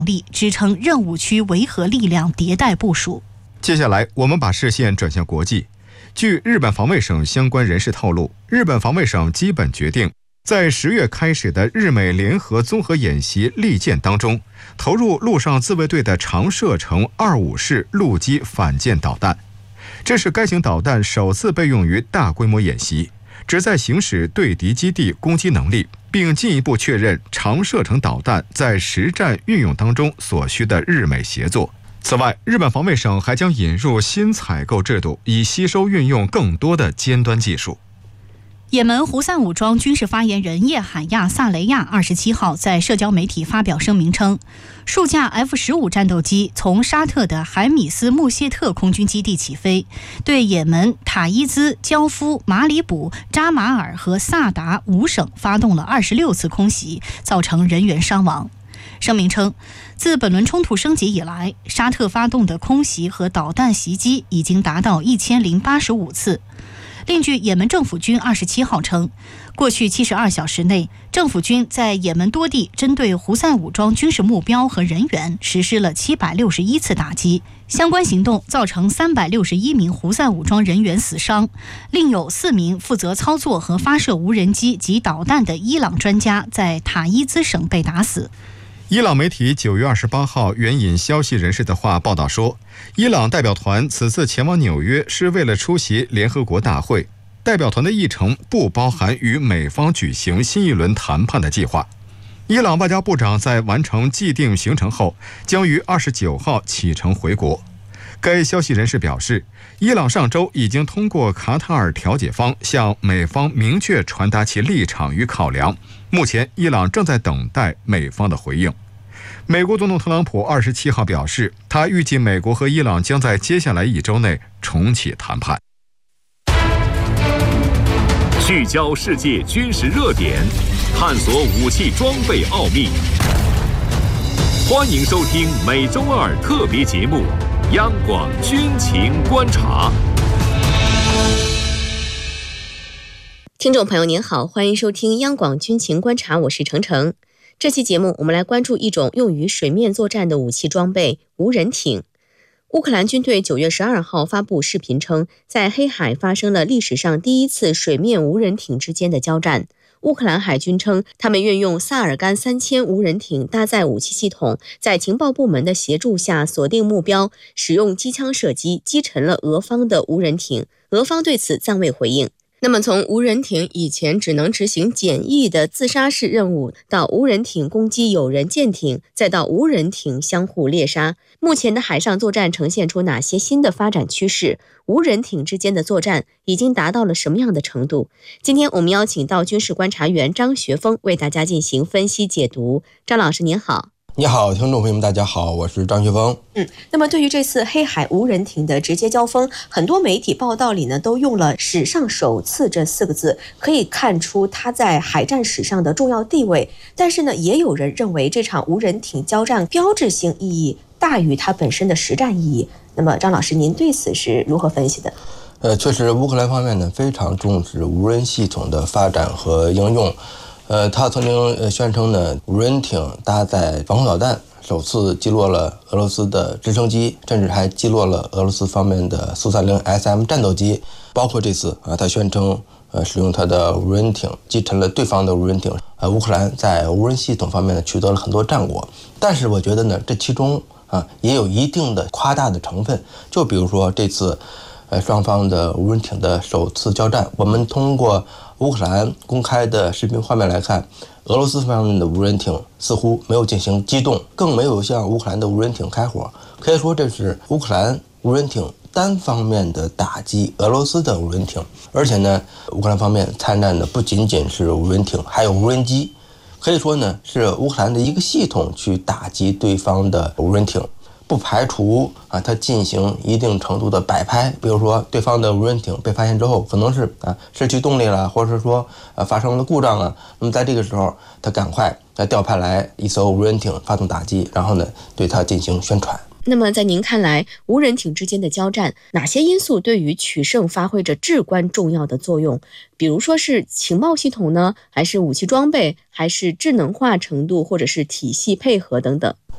力，支撑任务区维和力量迭代部署。 接下来，我们把视线转向国际。据日本防卫省相关人士透露，日本防卫省基本决定，在10月开始的日美联合综合演习利剑当中，投入陆上自卫队的长射程25式陆基反舰导弹。这是该型导弹首次被用于大规模演习，旨在行使对敌基地攻击能力，并进一步确认长射程导弹在实战运用当中所需的日美协作。此外，日本防卫省还将引入新采购制度，以吸收运用更多的尖端技术。 也门胡塞武装军事发言人叶海亚·萨雷亚27号在社交媒体发表声明称，数架 F-15战斗机从沙特的海米斯穆谢特空军基地起飞，对也门塔伊兹、焦夫、马里卜、扎马尔和萨达5省发动了26次空袭，造成人员伤亡。声明称，自本轮冲突升级以来，沙特发动的空袭和导弹袭击已经达到1085次。另据也门政府军27号称，过去72小时内，政府军在也门多地针对胡塞武装军事目标和人员实施了761次打击，相关行动造成361名胡塞武装人员死伤，另有4名负责操作和发射无人机及导弹的伊朗专家在塔伊兹省被打死。 伊朗媒体9月28号援引消息人士的话报道说，伊朗代表团此次前往纽约是为了出席联合国大会，代表团的议程不包含与美方举行新一轮谈判的计划。伊朗外交部长在完成既定行程后，将于29号启程回国。该消息人士表示，伊朗上周已经通过卡塔尔调解方向美方明确传达其立场与考量，目前伊朗正在等待美方的回应。美国总统特朗普27号表示，他预计美国和伊朗将在接下来1周内重启谈判。 聚焦世界军事热点，探索武器装备奥秘。欢迎收听每周2特别节目《央广军情观察》。 听众朋友您好，欢迎收听央广军情观察，我是程程。这期节目我们来关注一种用于水面作战的武器装备——无人艇。乌克兰军队9月12号发布视频称，在黑海发生了历史上第一次水面无人艇之间的交战。乌克兰海军称，他们运用萨尔干3000无人艇搭载武器系统，在情报部门的协助下锁定目标，使用机枪射击击沉了俄方的无人艇。俄方对此暂未回应。那么从无人艇以前只能执行简易的自杀式任务，到无人艇攻击友人舰艇，再到无人艇相互猎杀，目前的海上作战呈现出哪些新的发展趋势？无人艇之间的作战已经达到了什么样的程度？今天我们邀请到军事观察员张学峰为大家进行分析解读。张老师您好。 你好，听众朋友们大家好，我是张学峰。 那么对于这次黑海无人艇的直接交锋，很多媒体报道里呢都用了史上首次这4个字，可以看出它在海战史上的重要地位。但是呢，也有人认为这场无人艇交战标志性意义大于它本身的实战意义。那么张老师您对此是如何分析的？ 确实乌克兰方面呢非常重视无人系统的发展和应用。他曾经宣称呢，无人艇搭载防空导弹，首次击落了俄罗斯的直升机，甚至还击落了俄罗斯方面的苏30 SM 战斗机。包括这次他宣称使用他的无人艇击沉了对方的无人艇。乌克兰在无人系统方面呢取得了很多战果，但是我觉得呢，这其中也有一定的夸大的成分。就比如说这次双方的无人艇的首次交战，我们通过乌克兰公开的视频画面来看，俄罗斯方面的无人艇似乎没有进行机动，更没有向乌克兰的无人艇开火。可以说这是乌克兰无人艇单方面的打击俄罗斯的无人艇。而且呢，乌克兰方面参战的不仅仅是无人艇，还有无人机。可以说呢，是乌克兰的一个系统去打击对方的无人艇。不排除它进行一定程度的摆拍，比如说对方的无人艇被发现之后，可能是失去动力了，或者是说发生了故障了。那么在这个时候，他赶快调派来一艘无人艇发动打击，然后呢对它进行宣传。 那么在您看来，无人艇之间的交战，哪些因素对于取胜发挥着至关重要的作用？比如说是情报系统呢，还是武器装备，还是智能化程度，或者是体系配合等等？